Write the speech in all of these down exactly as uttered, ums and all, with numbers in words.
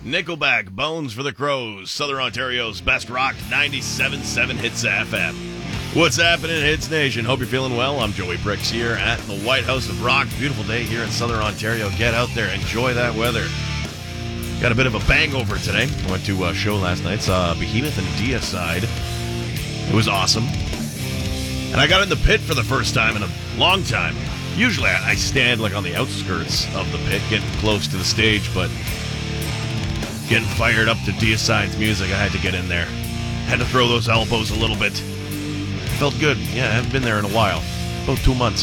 Nickelback, Bones for the Crows, Southern Ontario's best rock, ninety-seven point seven Hits F M. What's happening, Hits Nation? Hope you're feeling well. I'm Joey Bricks here at the White House of Rock. Beautiful day here in Southern Ontario. Get out there, enjoy that weather. Got a bit of a hangover today. Went to a show last night, saw Behemoth and Deicide. It was awesome. And I got in the pit for the first time in a long time. Usually I stand like on the outskirts of the pit, getting close to the stage, but getting fired up to Deicide's music, I had to get in there. Had to throw those elbows a little bit. Felt good. Yeah, I haven't been there in a while. About two months.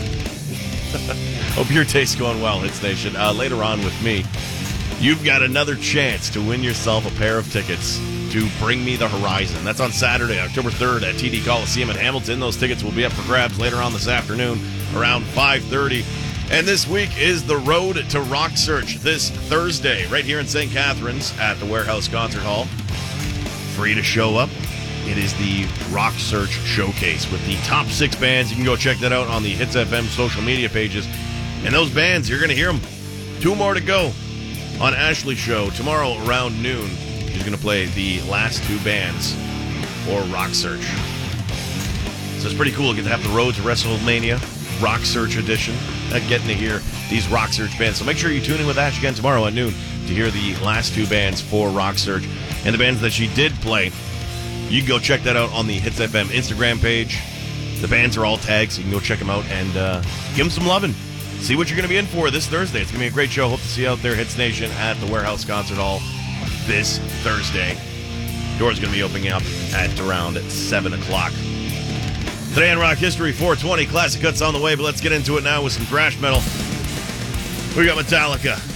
Hope your day's going well, Hits Nation. Uh, later on with me, you've got another chance to win yourself a pair of tickets to Bring Me the Horizon. That's on Saturday, October third at T D Coliseum in Hamilton. Those tickets will be up for grabs later on this afternoon around five thirty. And this week is the Road to Rock Search this Thursday, right here in Saint Catharines at the Warehouse Concert Hall. Free to show up. It is the Rock Search Showcase with the top six bands. You can go check that out on the Hits F M social media pages. And those bands, you're going to hear them. Two more to go on Ashley's show tomorrow around noon. She's going to play the last two bands for Rock Search. So it's pretty cool to get to have the Road to WrestleMania Rock Search edition. Uh, getting to hear these Rock Search bands. So make sure you tune in with Ash again tomorrow at noon to hear the last two bands for Rock Search. And the bands that she did play, you can go check that out on the Hits F M Instagram page. The bands are all tagged, so you can go check them out and uh, give them some loving. See what you're going to be in for this Thursday. It's going to be a great show. Hope to see you out there, Hits Nation, at the Warehouse Concert Hall this Thursday. Doors going to be opening up at around seven o'clock. Today in Rock History, four twenty, classic cuts on the way, but let's get into it now with some thrash metal. We got Metallica.